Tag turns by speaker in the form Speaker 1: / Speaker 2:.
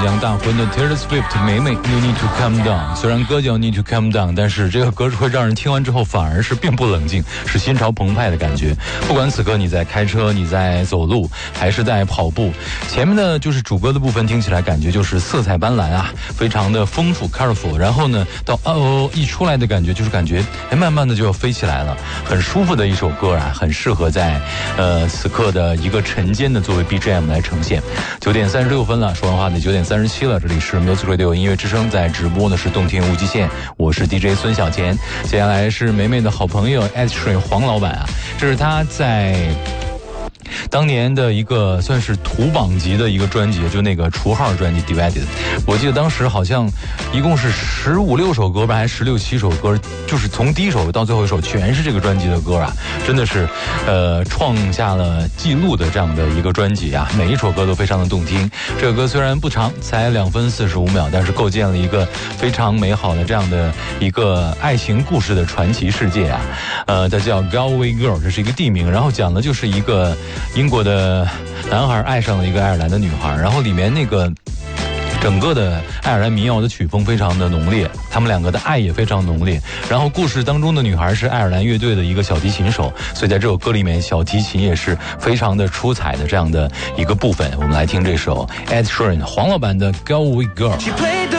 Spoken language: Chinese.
Speaker 1: 即将大婚的 Taylor Swift 美美 You Need to Calm Down。虽然歌叫 Need to Calm Down， 但是这个歌会让人听完之后反而是并不冷静，是心潮澎湃的感觉。不管此刻你在开车，你在走路，还是在跑步，前面的就是主歌的部分听起来感觉就是色彩斑斓啊，非常的丰富 colorful。然后呢，到一出来的感觉就是感觉慢慢的就要飞起来了，很舒服的一首歌啊，很适合在此刻的一个晨间的作为 BGM 来呈现。9点36分了，说完话得9点37了。这里是 Music Radio 音乐之声，在直播的是动听无极限，我是 DJ 孙小钱。接下来是美美的好朋友 Ed Sheeran 黄老板啊，这是他在当年的一个算是土榜级的一个专辑，就那个除号专辑 Divided。 我记得当时好像一共是15、16首歌吧，还是16、17首歌，就是从第一首到最后一首全是这个专辑的歌啊，真的是创下了记录的这样的一个专辑啊，每一首歌都非常的动听。这个歌虽然不长，才2分45秒，但是构建了一个非常美好的这样的一个爱情故事的传奇世界啊。它叫 Galway Girl， 这是一个地名，然后讲的就是一个英国的男孩爱上了一个爱尔兰的女孩，然后里面那个整个的爱尔兰民谣的曲风非常的浓烈，他们两个的爱也非常浓烈。然后故事当中的女孩是爱尔兰乐队的一个小提琴手，所以在这首歌里面小提琴也是非常的出彩的这样的一个部分。我们来听这首 Ed Sheeran 黄老板的 Galway Girl。